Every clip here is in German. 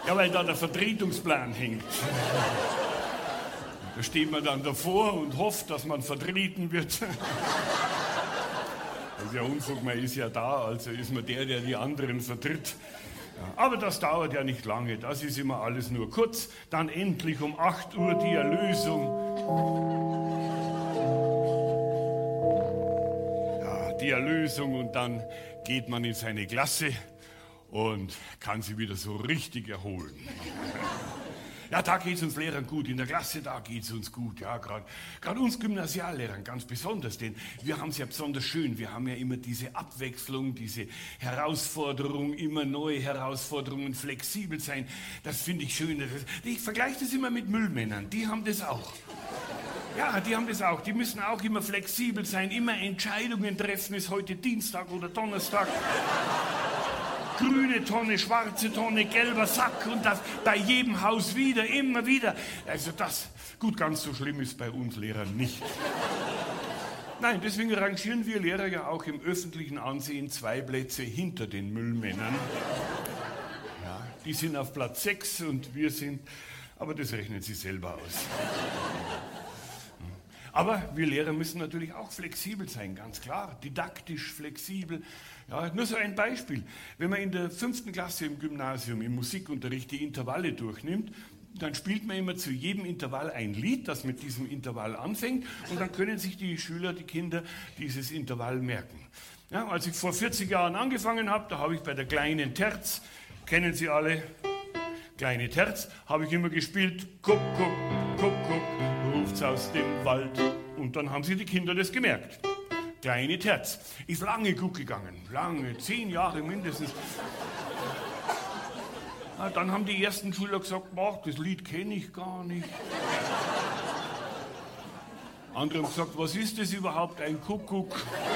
Ja, weil da der Vertretungsplan hängt. Da steht man dann davor und hofft, dass man vertreten wird. Das ist ja Unfug, man ist ja da, also ist man der die anderen vertritt. Ja, aber das dauert ja nicht lange, das ist immer alles nur kurz. Dann endlich um 8 Uhr die Erlösung. Ja, die Erlösung und dann geht man in seine Klasse und kann sie wieder so richtig erholen. Ja, da geht es uns Lehrern gut, in der Klasse, da geht es uns gut. Ja, gerade uns Gymnasiallehrern ganz besonders, denn wir haben es ja besonders schön. Wir haben ja immer diese Abwechslung, diese Herausforderung, immer neue Herausforderungen, flexibel sein. Das finde ich schön. Ich vergleiche das immer mit Müllmännern, die haben das auch. Ja, die haben das auch. Die müssen auch immer flexibel sein, immer Entscheidungen treffen. Ist heute Dienstag oder Donnerstag? Grüne Tonne, schwarze Tonne, gelber Sack und das bei jedem Haus wieder, immer wieder. Also das, gut, ganz so schlimm ist bei uns Lehrern nicht. Nein, deswegen rangieren wir Lehrer ja auch im öffentlichen Ansehen 2 Plätze hinter den Müllmännern. Ja, die sind auf Platz 6 und wir sind, aber das rechnen Sie selber aus. Aber wir Lehrer müssen natürlich auch flexibel sein, ganz klar, didaktisch flexibel. Ja, nur so ein Beispiel. Wenn man in der 5. Klasse im Gymnasium im Musikunterricht die Intervalle durchnimmt, dann spielt man immer zu jedem Intervall ein Lied, das mit diesem Intervall anfängt, und dann können sich die Schüler, die Kinder dieses Intervall merken. Ja, als ich vor 40 Jahren angefangen habe, da habe ich bei der kleinen Terz, kennen Sie alle, kleine Terz, habe ich immer gespielt, Kuckuck, Kuckuck, ruft's aus dem Wald. Und dann haben sich die Kinder das gemerkt. Kleine Terz. Ist lange gut gegangen, lange, 10 Jahre mindestens. Ja, dann haben die ersten Schüler gesagt, boah, das Lied kenne ich gar nicht. Andere haben gesagt, was ist das überhaupt, ein Kuckuck?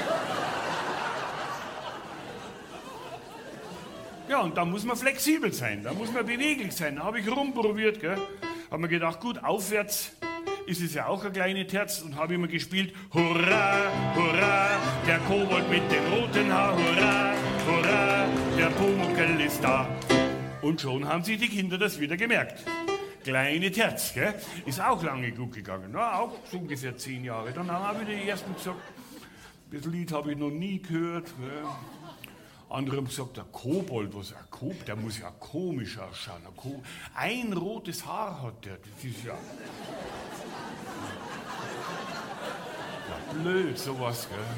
Ja, und da muss man flexibel sein, da muss man beweglich sein. Da habe ich rumprobiert, gell. Habe mir gedacht, gut, aufwärts ist es ja auch eine kleine Terz, und habe immer gespielt, hurra, hurra, der Kobold mit dem roten Haar, hurra, hurra, der Pumuckl ist da. Und schon haben sich die Kinder das wieder gemerkt. Kleine Terz, gell? Ist auch lange gut gegangen, ja, auch so ungefähr 10 Jahre. Dann haben wieder die Ersten gesagt, das Lied habe ich noch nie gehört. Gell? Andere haben gesagt, der Kobold, was ein Kobold, der muss ja komisch ausschauen. Ein rotes Haar hat der, das ist ja... Blöd, sowas, gell?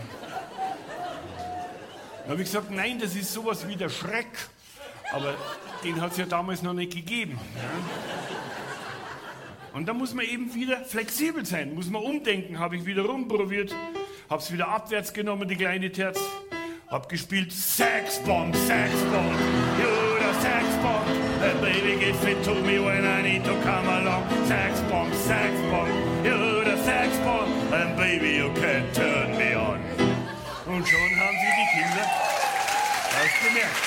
Dann habe ich gesagt, nein, das ist sowas wie der Schreck. Aber den hat es ja damals noch nicht gegeben. Ja? Und da muss man eben wieder flexibel sein, muss man umdenken. Habe ich wieder rumprobiert, habe es wieder abwärts genommen, die kleine Terz. Hab gespielt Sexbomb, Sexbomb, you're the Sexbomb. The baby gives it to me when I need to come along. Sexbomb, Sexbomb, you're the Sexbomb. And baby, you can turn me on. Und schon haben sie die Kinder das gemerkt.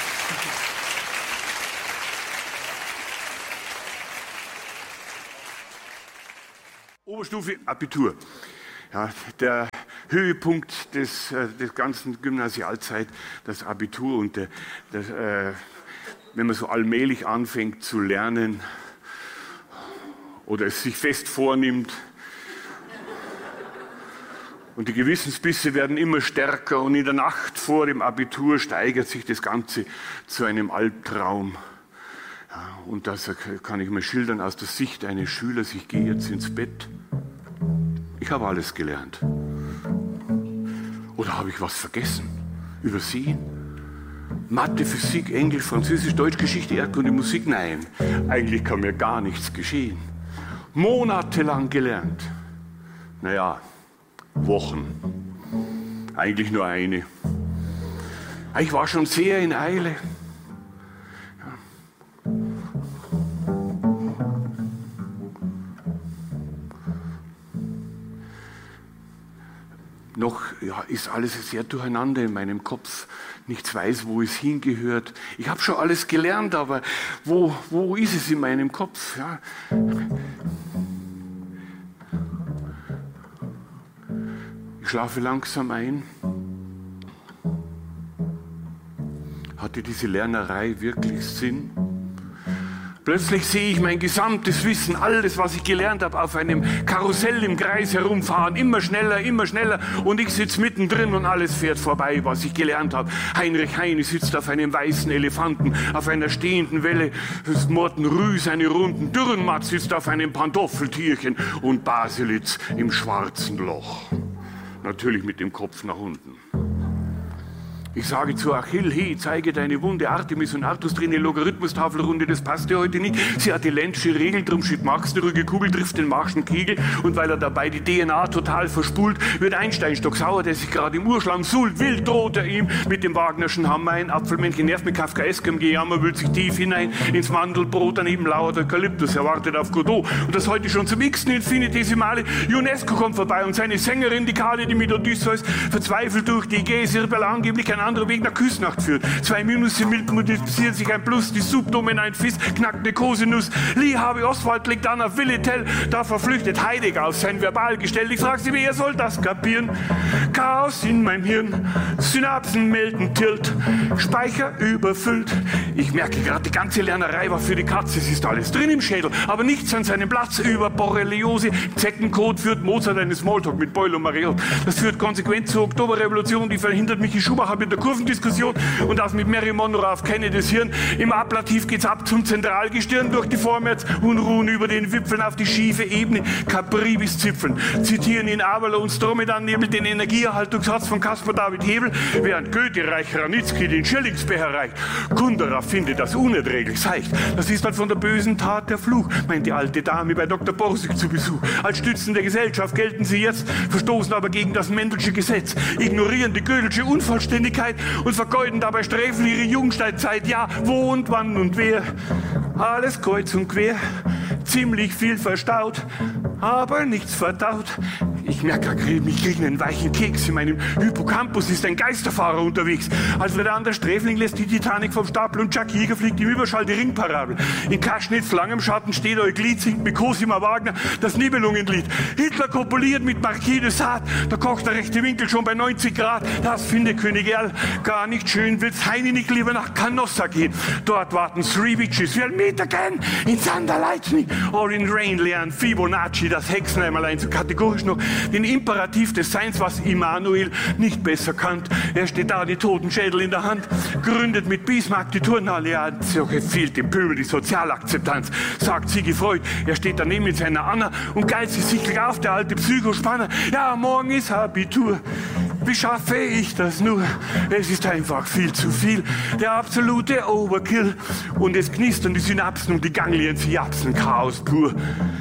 Oberstufe, Abitur. Ja, der Höhepunkt des ganzen Gymnasialzeit, das Abitur und wenn man so allmählich anfängt zu lernen oder es sich fest vornimmt und die Gewissensbisse werden immer stärker und in der Nacht vor dem Abitur steigert sich das Ganze zu einem Albtraum. Ja, und das kann ich mir schildern aus der Sicht eines Schülers, ich gehe jetzt ins Bett. Ich habe alles gelernt. Oder habe ich was vergessen? Übersehen? Mathe, Physik, Englisch, Französisch, Deutsch, Geschichte, Erdkunde, Musik? Nein, eigentlich kann mir gar nichts geschehen. Monatelang gelernt. Naja, Wochen. Eigentlich nur eine. Ich war schon sehr in Eile. Noch ist alles sehr durcheinander in meinem Kopf. Nichts weiß, wo es hingehört. Ich habe schon alles gelernt, aber wo ist es in meinem Kopf? Ja. Ich schlafe langsam ein. Hatte diese Lernerei wirklich Sinn? Plötzlich sehe ich mein gesamtes Wissen, alles, was ich gelernt habe, auf einem Karussell im Kreis herumfahren, immer schneller und ich sitze mittendrin und alles fährt vorbei, was ich gelernt habe. Heinrich Heine sitzt auf einem weißen Elefanten, auf einer stehenden Welle, Morten Rüh seine Runden, Dürrenmatt sitzt auf einem Pantoffeltierchen und Baselitz im schwarzen Loch. Natürlich mit dem Kopf nach unten. Ich sage zu Achill, hey, zeige deine Wunde. Artemis und Artus drehen eine Logarithmustafelrunde, das passt ja heute nicht. Sie hat die Lenzsche Regel, drum schiebt Marx eine ruhige Kugel, trifft den Marschen Kegel. Und weil er dabei die DNA total verspult, wird Einstein stocksauer, der sich gerade im Urschlamm suhlt. Wild droht er ihm mit dem Wagnerschen Hammer ein. Apfelmännchen nervt mit kafkaeskem Gejammer, wühlt sich tief hinein ins Mandelbrot. Daneben lauert Eukalyptus, er wartet auf Godot. Und das heute schon zum x-ten Infinitesimale. UNESCO kommt vorbei und seine Sängerin, die Kade, die mit Odysseus verzweifelt durch die Ägäis, weil angeblich ein anderer Weg nach Küsnacht führt. 2 Minus im Mild multiplizieren sich ein Plus, die Subdomen ein Fis, knackt eine Kosinus. Lee Harvey Oswald liegt an auf Willitel, da verflüchtet Heidegger auf sein Verbalgestell. Ich frag sie, wer soll das kapieren? Chaos in meinem Hirn, Synapsen melden Tilt, Speicher überfüllt. Ich merke gerade, die ganze Lernerei war für die Katze, es ist alles drin im Schädel, aber nichts an seinem Platz. Über Borreliose, Zeckencode führt Mozart einen Smalltalk mit Beul und Mariel. Das führt konsequent zur Oktoberrevolution, die verhindert Michi Schumacher mit der Kurvendiskussion und das mit Mary Monroe auf Kennedys Hirn. Im Ablativ geht's ab zum Zentralgestirn, durch die Vorwärts-Unruhen über den Wipfeln auf die schiefe Ebene, Capri-bis-Zipfeln. Zitieren in Avalon und Stromedan-Nebel den Energieerhaltungssatz von Caspar David Hebel, während Goethe Reich Ranitzky den Schillingsbecher reicht. Kundera findet das unerträglich seicht. Das ist halt von der bösen Tat der Fluch, meint die alte Dame bei Dr. Borsig zu Besuch. Als Stützen der Gesellschaft gelten sie jetzt, verstoßen aber gegen das Mendelsche Gesetz, ignorieren die Gödelsche Unvollständigkeit und vergeuden dabei sträflich ihre Jugendsteinzeit. Ja, wo und wann und wer, alles kreuz und quer, ziemlich viel verstaut, aber nichts verdaut. Ich merke, ich kriege einen weichen Keks. In meinem Hippocampus ist ein Geisterfahrer unterwegs. Alfred Anders Sträfling lässt die Titanic vom Stapel und Jack Jäger fliegt im Überschall die Ringparabel. In Kaschnitz langem Schatten steht Euklid, singt mit Cosima Wagner das Nibelungenlied. Hitler kopuliert mit Marquis de Sade, da kocht der rechte Winkel schon bei 90 Grad. Das findet König Erl gar nicht schön, will's Heini nicht lieber nach Canossa gehen. Dort warten Three Witches, we'll meet again in Thunder Lightning or in Rain, lernen Fibonacci das Hexenheimerlein so kategorisch noch den Imperativ des Seins, was Immanuel nicht besser kannt. Er steht da, die Totenschädel in der Hand, gründet mit Bismarck die Turnallianz. Fehlt dem Pöbel die Sozialakzeptanz, sagt Sigi Freud. Er steht daneben mit seiner Anna und geilt sie sichtlich auf, der alte Psychospanner. Ja, morgen ist Abitur. Wie schaffe ich das nur? Es ist einfach viel zu viel. Der absolute Overkill. Und es knistern die Synapsen und die Ganglien, sie japsen, Chaos pur.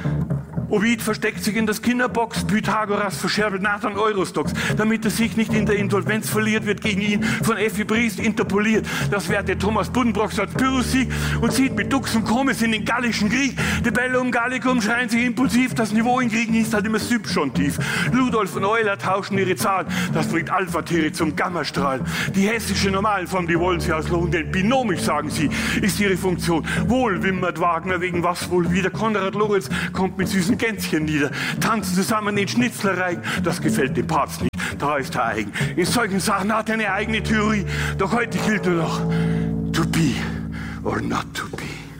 Ovid versteckt sich in das Kinderbox, Pythagoras verscherbelt Nathan Eurostox, damit er sich nicht in der Insolvenz verliert, wird gegen ihn von Effi Briest interpoliert. Das werte Thomas Buddenbrocks als Pyrrhussieg und zieht mit Dux und Comes in den Gallischen Krieg. De Bellum Gallicum schreien sich impulsiv, das Niveau in Kriegen ist halt immer subjontiv. Ludolf und Euler tauschen ihre Zahlen, das bringt Alpha-Tiere zum Gammastrahl. Die hessische Normalform, die wollen sie ausloben, denn binomisch, sagen sie, ist ihre Funktion. Wohl wimmert Wagner, wegen was wohl wieder. Konrad Lorenz kommt mit süßen Gänschen nieder, tanzen zusammen den Schnitzlerreigen, das gefällt dem Papst nicht, da ist er eigen. In solchen Sachen hat er eine eigene Theorie, doch heute gilt nur noch to be or not to be.